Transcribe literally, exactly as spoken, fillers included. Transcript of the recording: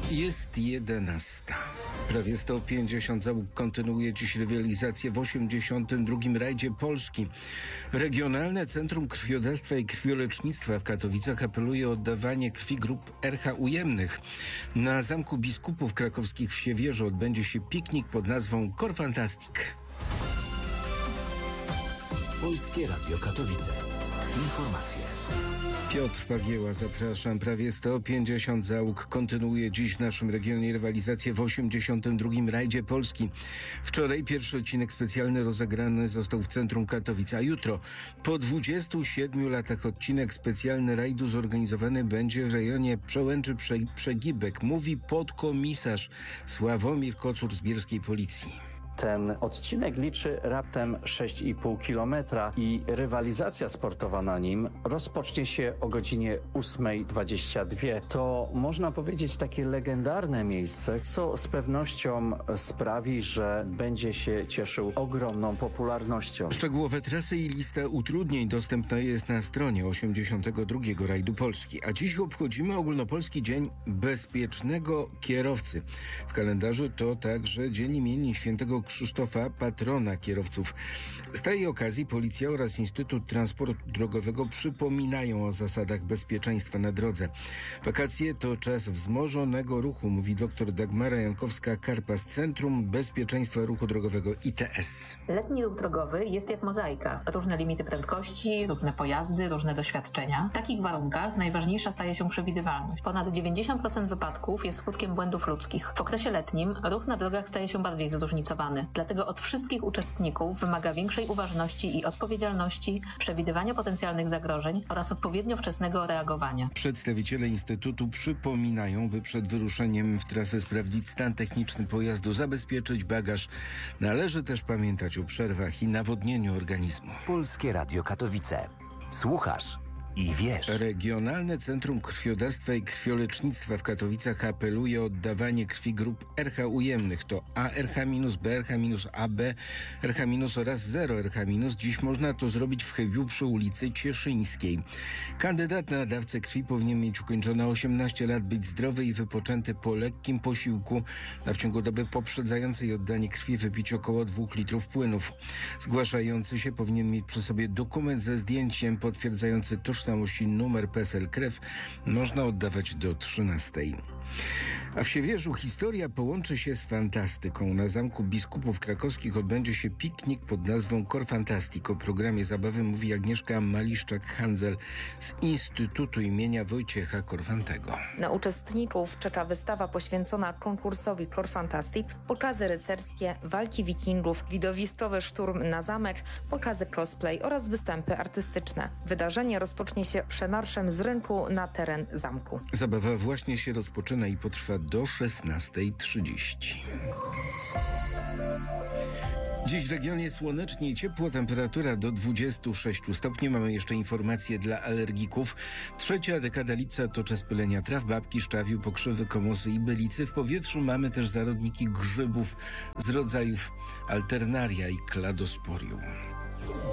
Jest jedenasta. Prawie sto pięćdziesiąt załóg kontynuuje dziś rywalizację w osiemdziesiątym drugim rajdzie Polski. Regionalne Centrum Krwiodawstwa i Krwiolecznictwa w Katowicach apeluje o oddawanie krwi grup R H ujemnych. Na Zamku Biskupów Krakowskich w Siewierzu odbędzie się piknik pod nazwą Korfantastic. Polskie Radio Katowice. Informacje. Piotr Pagieła, zapraszam. Prawie sto pięćdziesiąt załóg kontynuuje dziś w naszym regionie rywalizację w osiemdziesiątym drugim rajdzie Polski. Wczoraj pierwszy odcinek specjalny rozegrany został w centrum Katowic, a jutro po dwudziestu siedmiu latach odcinek specjalny rajdu zorganizowany będzie w rejonie Przełęczy Przegibek, mówi podkomisarz Sławomir Kocur z bielskiej policji. Ten odcinek liczy raptem sześć i pół kilometra i rywalizacja sportowa na nim rozpocznie się o godzinie ósma dwadzieścia dwa. To można powiedzieć takie legendarne miejsce, co z pewnością sprawi, że będzie się cieszył ogromną popularnością. Szczegółowe trasy i lista utrudnień dostępna jest na stronie osiemdziesiątego drugiego rajdu Polski. A dziś obchodzimy Ogólnopolski Dzień Bezpiecznego Kierowcy. W kalendarzu to także dzień imienin świętego Krzysztofa, patrona kierowców. Z tej okazji Policja oraz Instytut Transportu Drogowego przypominają o zasadach bezpieczeństwa na drodze. Wakacje to czas wzmożonego ruchu, mówi dr Dagmara Jankowska-Karpa z Centrum Bezpieczeństwa Ruchu Drogowego I T S. Letni ruch drogowy jest jak mozaika. Różne limity prędkości, różne pojazdy, różne doświadczenia. W takich warunkach najważniejsza staje się przewidywalność. Ponad dziewięćdziesiąt procent wypadków jest skutkiem błędów ludzkich. W okresie letnim ruch na drogach staje się bardziej zróżnicowany. Dlatego od wszystkich uczestników wymaga większej uważności i odpowiedzialności, przewidywania potencjalnych zagrożeń oraz odpowiednio wczesnego reagowania. Przedstawiciele Instytutu przypominają, by przed wyruszeniem w trasę sprawdzić stan techniczny pojazdu, zabezpieczyć bagaż. Należy też pamiętać o przerwach i nawodnieniu organizmu. Polskie Radio Katowice. Słuchasz i wiesz. Regionalne Centrum Krwiodawstwa i Krwiolecznictwa w Katowicach apeluje o oddawanie krwi grup R H ujemnych. To A R H-, B R H-, A B R H- oraz zero R H-. Dziś można to zrobić w Chybiu przy ulicy Cieszyńskiej. Kandydat na dawcę krwi powinien mieć ukończone osiemnaście lat, być zdrowy i wypoczęty po lekkim posiłku, a w ciągu doby poprzedzającej oddanie krwi wypić około dwóch litrów płynów. Zgłaszający się powinien mieć przy sobie dokument ze zdjęciem potwierdzający tożsamość i numer P E S E L krew. Można oddawać do trzynastej. A w Siewierzu historia połączy się z fantastyką. Na Zamku Biskupów Krakowskich odbędzie się piknik pod nazwą Korfantastic. O programie zabawy mówi Agnieszka Maliszczak-Handzel z Instytutu imienia Wojciecha Korfantego. Na uczestników czeka wystawa poświęcona konkursowi Korfantastic, pokazy rycerskie, walki wikingów, widowiskowy szturm na zamek, pokazy cosplay oraz występy artystyczne. Wydarzenie rozpocznie się przemarszem z rynku na teren zamku. Zabawa właśnie się rozpoczyna i potrwa do szesnastej trzydzieści. Dziś w regionie słonecznie i ciepło, temperatura do dwudziestu sześciu stopni. Mamy jeszcze informacje dla alergików. Trzecia dekada lipca to czas pylenia traw, babki, szczawiu, pokrzywy, komosy i bylicy. W powietrzu mamy też zarodniki grzybów z rodzajów alternaria i kladosporium.